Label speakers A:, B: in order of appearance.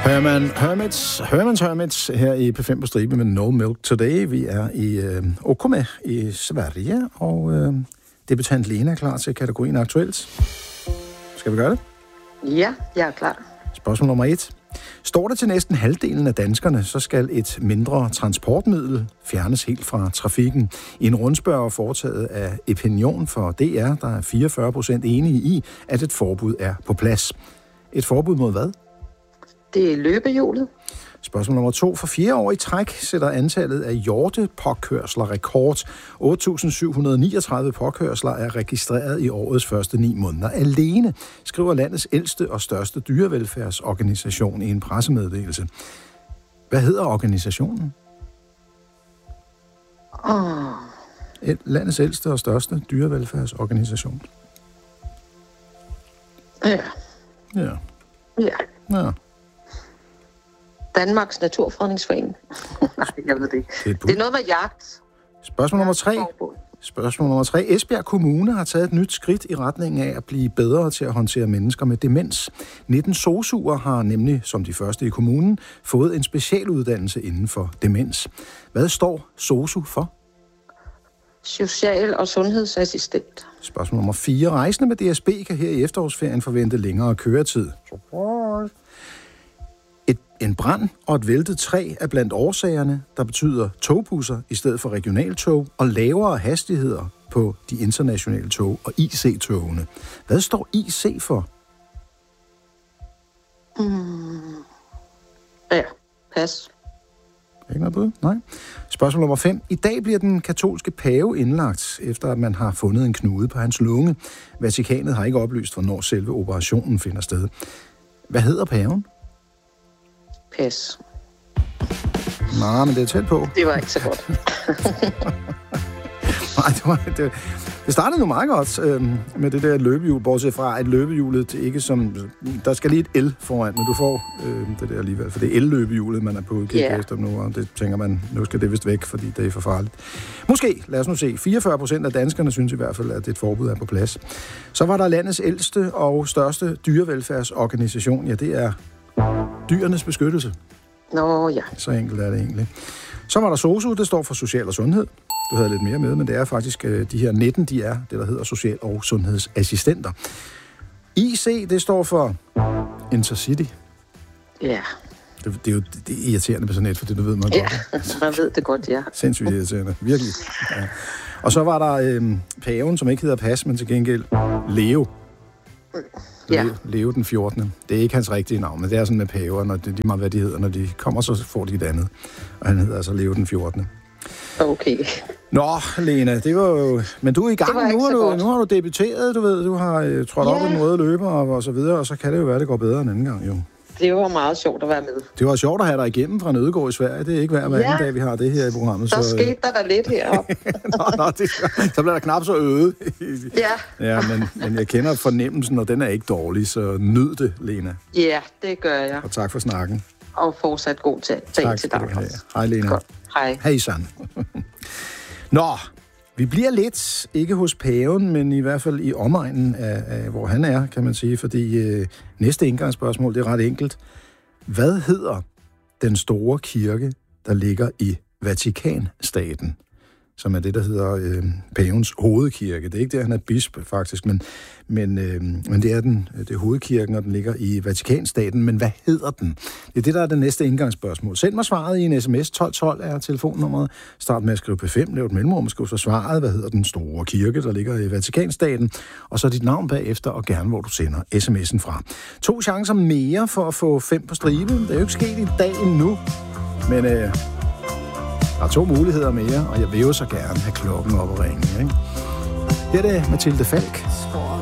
A: Herman's Hermits her i P5 på stribe med No Milk Today. Vi er i Okome i Sverige, og debutant Lena er klar til kategorien Aktuelt. Skal vi gøre det?
B: Ja, jeg er klar.
A: Spørgsmål nummer 1. Står det til næsten halvdelen af danskerne, så skal et mindre transportmiddel fjernes helt fra trafikken. I en rundspørge foretaget af Opinion for DR, der er 44% enige i, at et forbud er på plads. Et forbud mod hvad?
B: Det er løbehjulet.
A: Spørgsmål nummer 2. For 4 år i træk sætter antallet af hjortepåkørsler rekord. 8.739 påkørsler er registreret i årets første 9 måneder alene, skriver landets ældste og største dyrevelfærdsorganisation i en pressemeddelelse. Hvad hedder organisationen? Landets ældste og største dyrevelfærdsorganisation.
B: Ja. Danmarks Naturfredningsforening. Nej, jeg ved det ikke. Det er noget med jagt.
A: Spørgsmål nummer 3. Esbjerg Kommune har taget et nyt skridt i retning af at blive bedre til at håndtere mennesker med demens. 19 sosu'er har nemlig, som de første i kommunen, fået en specialuddannelse inden for demens. Hvad står sosu for?
B: Social- og sundhedsassistent.
A: Spørgsmål nummer 4. Rejsende med DSB kan her i efterårsferien forvente længere køretid. En brand og et væltet træ er blandt årsagerne, der betyder togbusser i stedet for regionaltog og lavere hastigheder på de internationale tog og IC-togene. Hvad står IC for?
B: Ja, pas.
A: Ikke noget bud? Nej. Spørgsmål nummer 5. I dag bliver den katolske pave indlagt, efter at man har fundet en knude på hans lunge. Vatikanet har ikke oplyst, hvornår selve operationen finder sted. Hvad hedder paven?
B: Pas.
A: Nej, men det er tæt på.
B: Det var ikke så godt.
A: Nej, det startede nu meget godt med det der løbehjul, bortset fra at løbehjulet ikke som... Der skal lige et L foran, men du får det der alligevel, for det er el-løbehjulet, man er på udkig efter nu, og det tænker man, nu skal det vist væk, fordi det er for farligt. Måske, lad os nu se, 44% af danskerne synes i hvert fald, at et forbud er på plads. Så var der landets ældste og største dyrevelfærdsorganisation, ja, det er Dyrenes Beskyttelse.
B: Nå ja.
A: Så enkelt er det egentlig. Så var der SOSU, det står for social og sundhed. Du havde lidt mere med, men det er faktisk de her 19, de er det, der hedder social- og sundhedsassistenter. IC, det står for Intercity.
B: Ja.
A: Det er jo irriterende på sådan et, for det du ved man godt.
B: Ja, man ved det godt, ja.
A: Sindssygt irriterende, virkelig. Ja. Og så var der paven, som ikke hedder Pas, men til gengæld Leo.
B: Ja.
A: Leo den 14. Det er ikke hans rigtige navn, men det er sådan med paver, når de meget hvad de hedder, når de kommer, så får de et andet. Og han hedder altså Leo den 14.
B: Okay.
A: Nå, Lena, det var jo... Men du er i gang nu har du debuteret, du ved, du har trådt op i den røde løber og så videre, og så kan det jo være, det går bedre en anden gang, jo.
B: Det var meget sjovt at være med.
A: Det var sjovt at have dig igennem fra en ødegård i Sverige. Det er ikke hver anden dag, vi har det her i programmet.
B: Så skete der lidt heroppe.
A: Så bliver der knap så øde.
B: Ja.
A: Ja, men jeg kender fornemmelsen, og den er ikke dårlig, så nyd det, Lena.
B: Ja, det gør jeg.
A: Og tak for snakken.
B: Og fortsat god dag til dig.
A: Hej, Lena.
B: Godt. Hej.
A: Hej, San. Nå, vi bliver lidt, ikke hos paven, men i hvert fald i omegnen af hvor han er, kan man sige, fordi næste indgangsspørgsmål, det er ret enkelt. Hvad hedder den store kirke, der ligger i Vatikanstaten, som er det, der hedder pavens hovedkirke? Det er ikke det, han er bisp, faktisk, men det er det er hovedkirken, og den ligger i Vatikanstaten. Men hvad hedder den? Det er det, der er det næste indgangsspørgsmål. Send mig svaret i en sms. 1212 er telefonnummeret. Start med at skrive P5, lav et mellemrum, og skriv så svaret. Hvad hedder den store kirke, der ligger i Vatikanstaten? Og så dit navn bagefter, og gerne, hvor du sender sms'en fra. 2 chancer mere for at få 5 på stribe. Det er jo ikke sket i dag endnu, men... der er 2 muligheder mere, og jeg vil jo så gerne have klokken op og ringe, ikke? Her er det Mathilde Falk.